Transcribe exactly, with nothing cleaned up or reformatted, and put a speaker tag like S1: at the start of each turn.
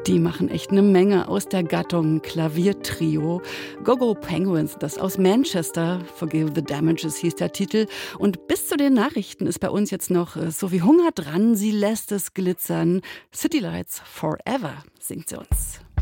S1: Die machen echt eine Menge aus der Gattung Klaviertrio. Go-Go Penguins, das aus Manchester. Forgive the Damages hieß der Titel. Und bis zu den Nachrichten ist bei uns jetzt noch Sophie Hunger dran. Sie lässt es glitzern. City Lights Forever singt sie uns.